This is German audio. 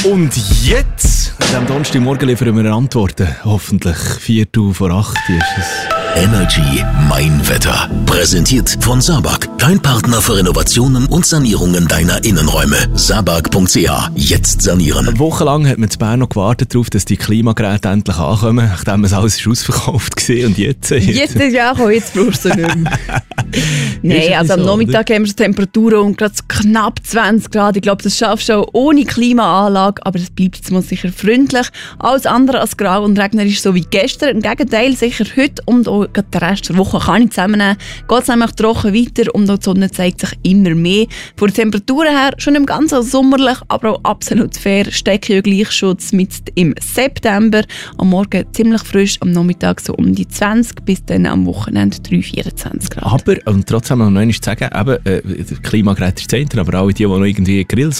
Und jetzt, am Donnerstagmorgen liefern wir Antworten. Hoffentlich 7:45 ist es. Energy Mein Wetter. Präsentiert von Sabag. Dein Partner für Renovationen und Sanierungen deiner Innenräume. Sabag.ch. Jetzt sanieren. Wochenlang hat man in Bern noch gewartet darauf, dass die Klimageräte endlich ankommen, nachdem es alles ausverkauft war. Und jetzt? Jetzt ist ja angekommen, jetzt brauchst du sie nicht mehr. Nein, also am Nachmittag haben wir so Temperaturen um gerade so knapp 20 Grad. Ich glaube, das schaffst du auch ohne Klimaanlage, aber es bleibt jetzt mal sicher freundlich. Alles andere als grau und regnerisch, so wie gestern. Im Gegenteil, sicher heute und auch den Rest der Woche kann ich zusammennehmen. Geht es nämlich trocken weiter und auch die Sonne zeigt sich immer mehr. Von den Temperaturen her schon im Ganzen sommerlich, aber auch absolut fair. Steckjögleichschutz mit im September. Am Morgen ziemlich frisch, am Nachmittag so um die 20 bis dann am Wochenende 3-24 Grad. Aber, und trotzdem noch einmal zu sagen, eben, Klimagerät ist das eine, aber auch die noch irgendwie Grills